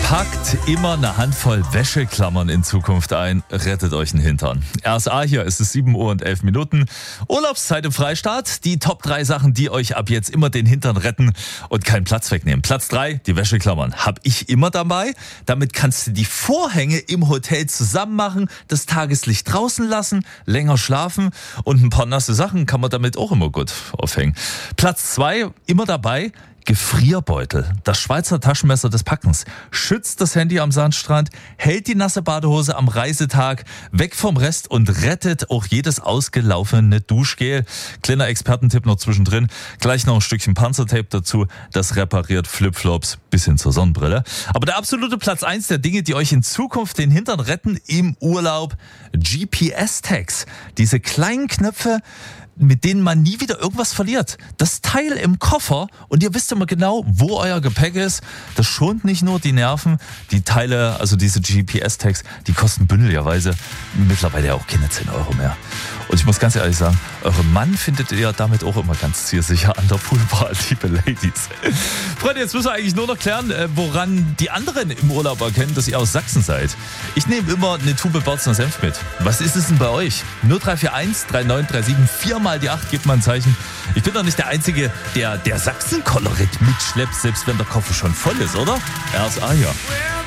Packt immer eine Handvoll Wäscheklammern in Zukunft ein, rettet euch den Hintern. RSA hier, es ist 7 Uhr und 11 Minuten. Urlaubszeit im Freistaat. Die Top 3 Sachen, die euch ab jetzt immer den Hintern retten und keinen Platz wegnehmen. Platz 3, die Wäscheklammern. Hab ich immer dabei. Damit kannst du die Vorhänge im Hotel zusammen machen, das Tageslicht draußen lassen, länger schlafen und ein paar nasse Sachen kann man damit auch immer gut aufhängen. Platz 2, immer dabei. Gefrierbeutel, das Schweizer Taschenmesser des Packens, schützt das Handy am Sandstrand, hält die nasse Badehose am Reisetag weg vom Rest und rettet auch jedes ausgelaufene Duschgel. Kleiner Expertentipp noch zwischendrin, gleich noch ein Stückchen Panzertape dazu, das repariert Flipflops bis hin zur Sonnenbrille. Aber der absolute Platz 1 der Dinge, die euch in Zukunft den Hintern retten im Urlaub, GPS-Tags, diese kleinen Knöpfe, mit denen man nie wieder irgendwas verliert. Das Teil im Koffer und ihr wisst immer genau, wo euer Gepäck ist. Das schont nicht nur die Nerven. Die Teile, also diese GPS-Tags, die kosten bündeligerweise mittlerweile ja auch keine 10 Euro mehr. Und ich muss ganz ehrlich sagen, euren Mann findet ihr damit auch immer ganz zielsicher an der Poolbar, liebe Ladies. Freunde, jetzt müssen wir eigentlich nur noch klären, woran die anderen im Urlaub erkennen, dass ihr aus Sachsen seid. Ich nehme immer eine Tube Bautzner Senf mit. Was ist es denn bei euch? 0341 3937 4 mal die 8, gebt mal ein Zeichen. Ich bin doch nicht der Einzige, der Sachsen-Kolorit mitschleppt, selbst wenn der Koffer schon voll ist, oder? RSA hier.